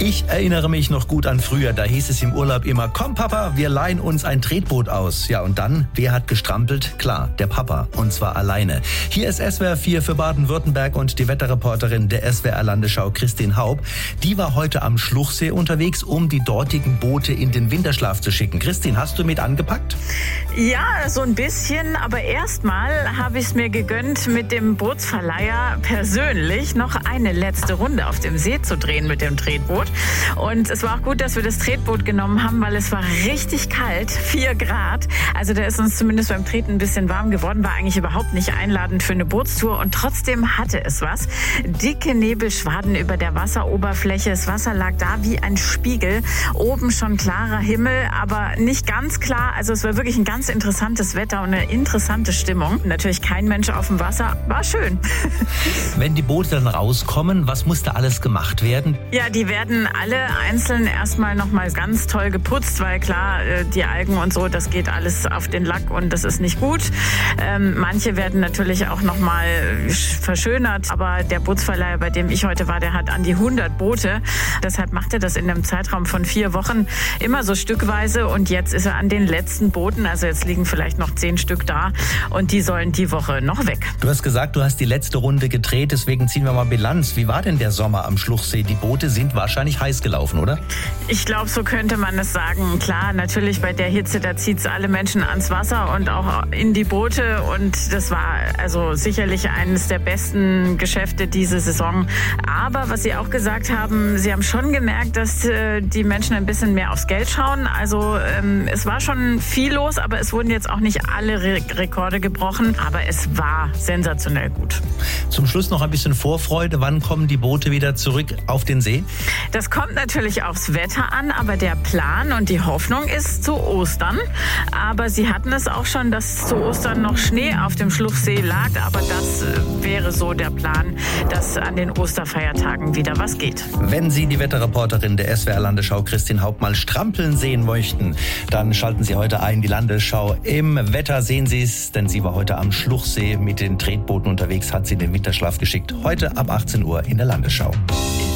Ich erinnere mich noch gut an früher, da hieß es im Urlaub immer, komm Papa, wir leihen uns ein Tretboot aus. Ja und dann, wer hat gestrampelt? Klar, der Papa, und zwar alleine. Hier ist SWR 4 für Baden-Württemberg und die Wetterreporterin der SWR Landesschau Christine Haub. Die war heute am Schluchsee unterwegs, um die dortigen Boote in den Winterschlaf zu schicken. Christine, hast du mit angepackt? Ja, so ein bisschen, aber erstmal habe ich es mir gegönnt, mit dem Bootsverleiher persönlich noch eine letzte Runde auf dem See zu drehen mit dem Tretboot. Und es war auch gut, dass wir das Tretboot genommen haben, weil es war richtig kalt, 4 Grad. Also da ist uns zumindest beim Treten ein bisschen warm geworden, war eigentlich überhaupt nicht einladend für eine Bootstour und trotzdem hatte es was. Dicke Nebelschwaden über der Wasseroberfläche, das Wasser lag da wie ein Spiegel, oben schon klarer Himmel, aber nicht ganz klar. Also es war wirklich ein ganz interessantes Wetter und eine interessante Stimmung. Natürlich kein Mensch auf dem Wasser, war schön. Wenn die Boote dann rauskommen, was muss da alles gemacht werden? Ja, die werden alle einzeln erstmal nochmal ganz toll geputzt, weil klar, die Algen und so, das geht alles auf den Lack und das ist nicht gut. Manche werden natürlich auch nochmal verschönert, aber der Bootsverleiher, bei dem ich heute war, der hat an die 100 Boote. Deshalb macht er das in einem Zeitraum von 4 Wochen immer so stückweise und jetzt ist er an den letzten Booten, also jetzt liegen vielleicht noch 10 Stück da und die sollen die Woche noch weg. Du hast gesagt, du hast die letzte Runde gedreht, deswegen ziehen wir mal Bilanz. Wie war denn der Sommer am Schluchsee? Die Boote sind wahrscheinlich heiß gelaufen, oder? Ich glaube, so könnte man es sagen. Klar, natürlich bei der Hitze, da zieht es alle Menschen ans Wasser und auch in die Boote. Und das war also sicherlich eines der besten Geschäfte diese Saison. Aber was Sie auch gesagt haben, Sie haben schon gemerkt, dass die Menschen ein bisschen mehr aufs Geld schauen. Also es war schon viel los, aber es wurden jetzt auch nicht alle Rekorde gebrochen. Aber es war sensationell gut. Zum Schluss noch ein bisschen Vorfreude. Wann kommen die Boote wieder zurück auf den See? Das kommt natürlich aufs Wetter an, aber der Plan und die Hoffnung ist zu Ostern. Aber Sie hatten es auch schon, dass zu Ostern noch Schnee auf dem Schluchsee lag. Aber das wäre so der Plan, dass an den Osterfeiertagen wieder was geht. Wenn Sie die Wetterreporterin der SWR Landesschau Christine Haub mal strampeln sehen möchten, dann schalten Sie heute ein. Die Landesschau im Wetter sehen Sie es, denn sie war heute am Schluchsee mit den Tretbooten unterwegs, hat sie in den Winterschlaf geschickt. Heute ab 18 Uhr in der Landesschau.